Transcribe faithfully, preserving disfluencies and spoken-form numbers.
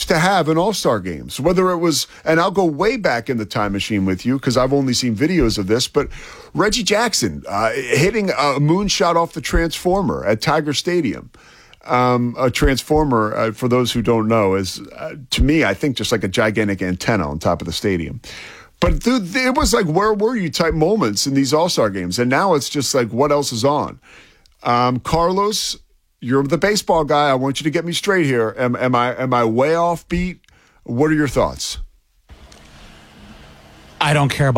used to have in All-Star games, whether it was, and I'll go way back in the time machine with you because I've only seen videos of this, but Reggie Jackson uh, hitting a moonshot off the transformer at Tiger Stadium. Um, a transformer, uh, for those who don't know, is, uh, to me, I think just like a gigantic antenna on top of the stadium. But th- it was like, where were you type moments in these All-Star games. And now it's just like, what else is on? Um, Carlos, you're the baseball guy. I want you to get me straight here. Am, am I am I way off beat? What are your thoughts? I don't care about